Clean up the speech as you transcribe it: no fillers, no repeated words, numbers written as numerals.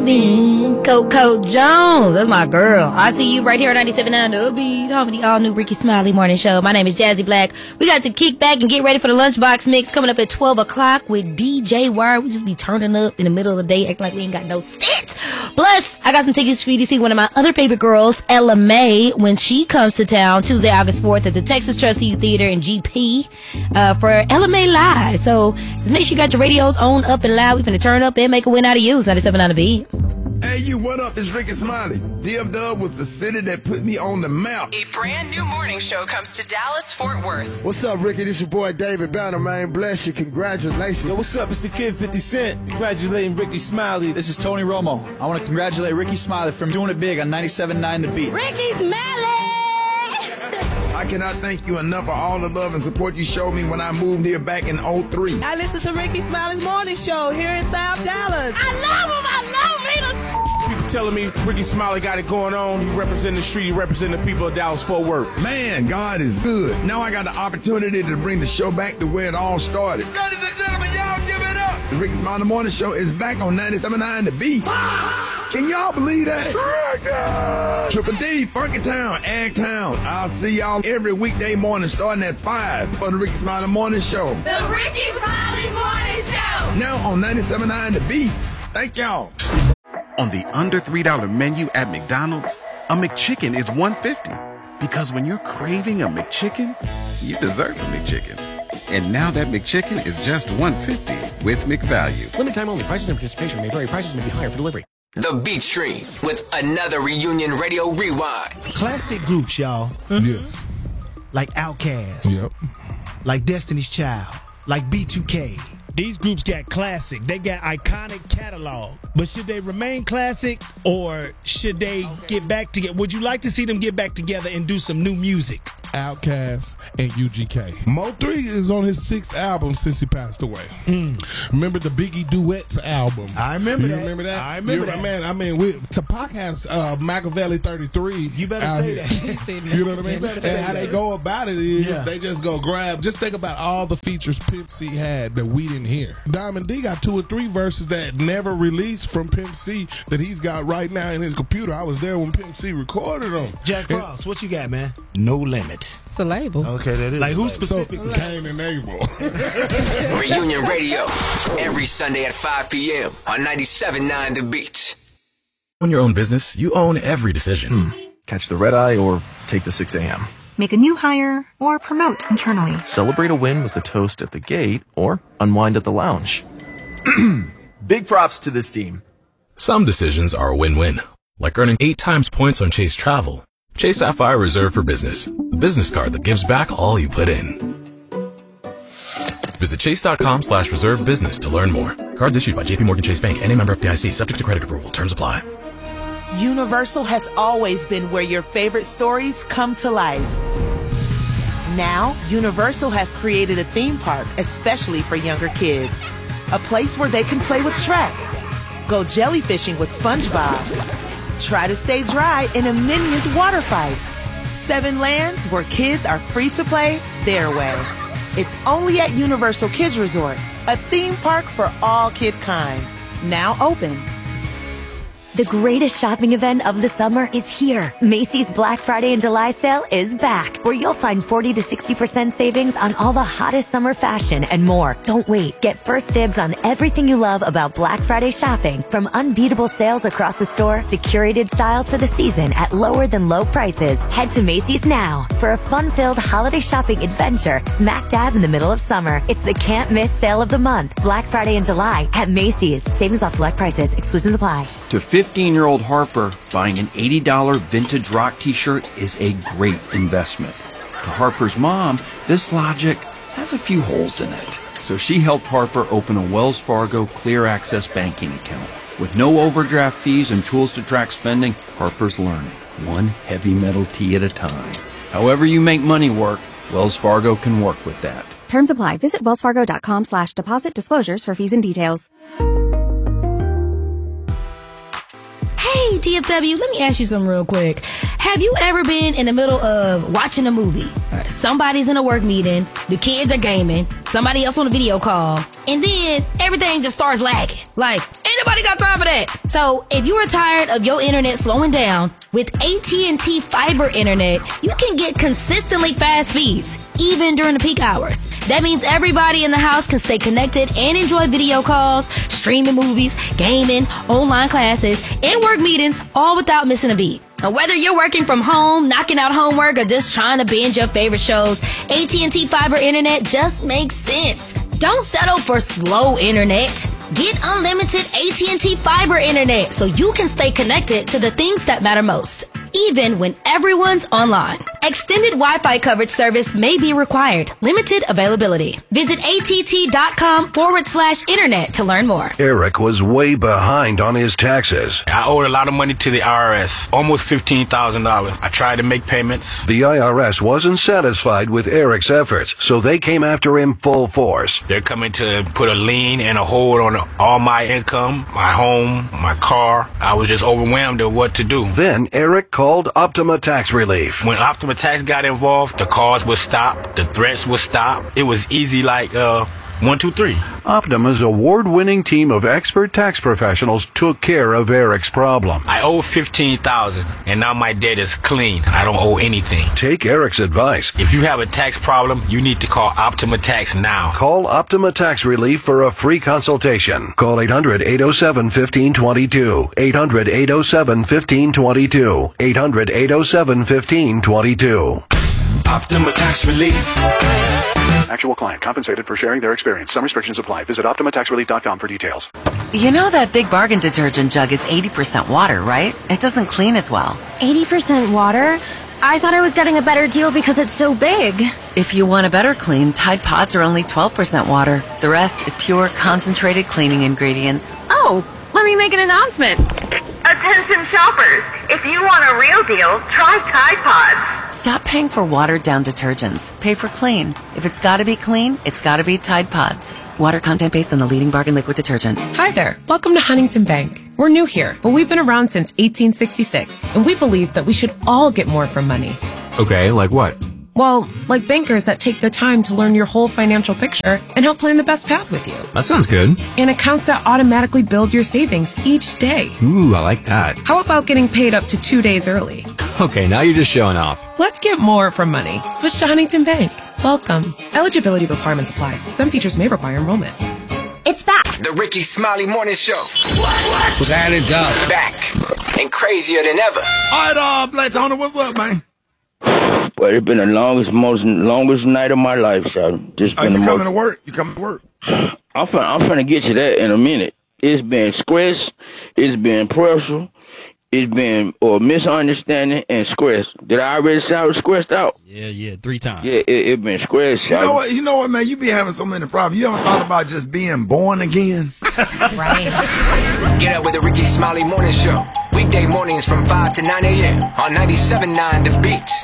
me. Coco Jones, that's my girl. I see you right here at 97.9 The Beat, home of the all-new Ricky Smiley Morning Show. My name is Jazzy Black. We got to kick back and get ready for the Lunchbox Mix coming up at 12 o'clock with DJ Wire. We just be turning up in the middle of the day, acting like we ain't got no sense. Plus, I got some tickets for you to see one of my other favorite girls, Ella May, when she comes to town Tuesday, August 4th at the Texas Trustee Youth Theater in GP for Ella May Live. So just make sure you got your radios on, up and loud. We finna turn up and make a win out of you. 97 on the beat. Hey, you, what up? It's Ricky Smiley. DFW was the city that put me on the map. A brand new morning show comes to Dallas-Fort Worth. What's up, Ricky? This your boy David Banner, man. Bless you. Congratulations. Yo, what's up? It's the kid 50 Cent. Congratulating Ricky Smiley. This is Tony Romo. I want to congratulate Ricky Smiley for doing it big on 97.9 The Beat. Ricky Smiley! I cannot thank you enough for all the love and support you showed me when I moved here back in 03. I listen to Ricky Smiley's morning show here in South Dallas. I love him. People telling me Ricky Smiley got it going on. He represent the street. He represent the people of Dallas-Fort Worth. Man, God is good. Now I got the opportunity to bring the show back to where it all started. Ladies and gentlemen, y'all give it up. The Ricky Smiley Morning Show is back on 97.9 The Beat. Can y'all believe that? Triple D, Funky Town, Ag Town. I'll see y'all every weekday morning starting at 5 for the Ricky Smiley Morning Show. The Ricky Smiley Morning Show. Now on 97.9 The Beat. Thank y'all. On the under $3 menu at McDonald's, a McChicken is $1.50. Because when you're craving a McChicken, you deserve a McChicken. And now that McChicken is just $1.50 with McValue. Limited time only. Prices and participation may vary. Prices may be higher for delivery. The Beat Stream with another Reunion Radio Rewind. Classic groups, y'all. Yes. Like Outkast. Yep. Like Destiny's Child. Like B2K. These groups got classic. They got iconic catalog. But should they remain classic or should they get back together? Would you like to see them get back together and do some new music? Outkast and UGK. Mo3 is on his 6th album since he passed away. Remember the Biggie Duets album? I remember that. Remember that? I remember that. Man, I mean, Tupac has Machiavelli 33. You better say that. You know what I mean? And how they go about it is they just go grab. Just think about all the features Pimp C had that we didn't hear. Diamond D got 2 or 3 verses that never released from Pimp C that he's got right now in his computer. I was there when Pimp C recorded them. Jack Frost, what you got, man? No Limit. It's a label. Okay, that is. Like who specifically? Cain and Abel. Reunion Radio every Sunday at 5 p.m. on 97.9 The Beat. Own your own business, you own every decision. Catch the red eye or take the 6 a.m. Make a new hire or promote internally. Celebrate a win with a toast at the gate or unwind at the lounge. Big props to this team. Some decisions are a win-win, like earning 8 times points on Chase Travel. Chase Sapphire Reserve for Business, the business card that gives back all you put in. Visit chase.com/reserve business to learn more. Cards issued by JPMorgan Chase Bank and a member FDIC, subject to credit approval. Terms apply. Universal has always been where your favorite stories come to life. Now, Universal has created a theme park especially for younger kids. A place where they can play with Shrek, go jellyfishing with SpongeBob, try to stay dry in a Minions water fight. 7 lands where kids are free to play their way. It's only at Universal Kids Resort, a theme park for all kid kind. Now open. The greatest shopping event of the summer is here. Macy's Black Friday and July sale is back, where you'll find 40 to 60% savings on all the hottest summer fashion and more. Don't wait. Get first dibs on everything you love about Black Friday shopping, from unbeatable sales across the store to curated styles for the season at lower than low prices. Head to Macy's now for a fun-filled holiday shopping adventure smack dab in the middle of summer. It's the can't miss sale of the month. Black Friday and July at Macy's. Savings off select prices. Exclusions apply. To 15-year-old Harper, buying an $80 vintage rock t-shirt is a great investment. To Harper's mom, this logic has a few holes in it. So she helped Harper open a Wells Fargo Clear Access banking account. With no overdraft fees and tools to track spending, Harper's learning, one heavy metal tee at a time. However you make money work, Wells Fargo can work with that. Terms apply. Visit wellsfargo.com/deposit disclosures for fees and details. Hey, DFW, let me ask you something real quick. Have you ever been in the middle of watching a movie? Somebody's in a work meeting, the kids are gaming, somebody else on a video call, and then everything just starts lagging. Like, and nobody got time for that. So if you are tired of your internet slowing down, with AT&T Fiber Internet, you can get consistently fast speeds, even during the peak hours. That means everybody in the house can stay connected and enjoy video calls, streaming movies, gaming, online classes, and work meetings, all without missing a beat. Now, whether you're working from home, knocking out homework, or just trying to binge your favorite shows, AT&T Fiber Internet just makes sense. Don't settle for slow internet. Get unlimited AT&T Fiber Internet so you can stay connected to the things that matter most, even when everyone's online. Extended Wi-Fi coverage service may be required. Limited availability. Visit att.com/internet to learn more. Eric was way behind on his taxes. I owed a lot of money to the IRS, almost $15,000. I tried to make payments. The IRS wasn't satisfied with Eric's efforts, so they came after him full force. They're coming to put a lien and a hold on all my income, my home, my car. I was just overwhelmed at what to do. Then Eric called Optima Tax Relief. When Optima Tax got involved, the calls would stop, the threats would stop. It was easy like 1, 2, 3. Optima's award-winning team of expert tax professionals took care of Eric's problem. I owe $15,000, and now my debt is clean. I don't owe anything. Take Eric's advice. If you have a tax problem, you need to call Optima Tax now. Call Optima Tax Relief for a free consultation. Call 800-807-1522. 800-807-1522. 800-807-1522. Optima Tax Relief. Actual client compensated for sharing their experience. Some restrictions apply. Visit OptimaTaxRelief.com for details. You know that Big Bargain detergent jug is 80% water, right? It doesn't clean as well. 80% water? I thought I was getting a better deal because it's so big. If you want a better clean, Tide Pods are only 12% water. The rest is pure, concentrated cleaning ingredients. Oh, let me make an announcement. Attention shoppers, if you want a real deal, try Tide Pods. Stop paying for watered-down detergents. Pay for clean. If it's gotta be clean, it's gotta be Tide Pods. Water content based on the leading bargain liquid detergent. Hi there. Welcome to Huntington Bank. We're new here, but we've been around since 1866, and we believe that we should all get more from money. Okay, like what? Well, like bankers that take the time to learn your whole financial picture and help plan the best path with you. That sounds good. And accounts that automatically build your savings each day. Ooh, I like that. How about getting paid up to 2 days early? Okay, now you're just showing off. Let's get more from money. Switch to Huntington Bank. Welcome. Eligibility requirements apply. Some features may require enrollment. It's back. The Ricky Smiley Morning Show. What's added up? Back and crazier than ever. All right, Black Tony, what's up, man? Well, it's been the longest night of my life, son. You coming to work? You coming to work? I'm finna get to that in a minute. It's been stress, it's been pressure, it's been misunderstanding and stress. Did I already sound stressed out? Yeah, 3 times. Yeah, it been stressed. You know what, man? You be having so many problems. You ever thought about just being born again? Right. Get up with the Ricky Smiley Morning Show. Weekday mornings from 5 to 9 a.m. on 97.9 The Beat.